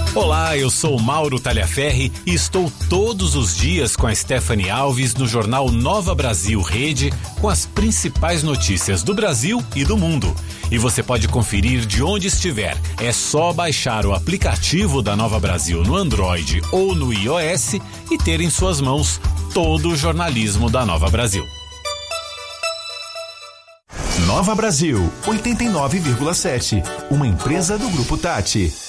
Olá, eu sou o Mauro Talhaferri e estou todos os dias com a Stephanie Alves no jornal Nova Brasil Rede com as principais notícias do Brasil e do mundo. E você pode conferir de onde estiver. É só baixar o aplicativo da Nova Brasil no Android ou no iOS e ter em suas mãos todo o jornalismo da Nova Brasil. Nova Brasil, 89,7. Uma empresa do Grupo Tati.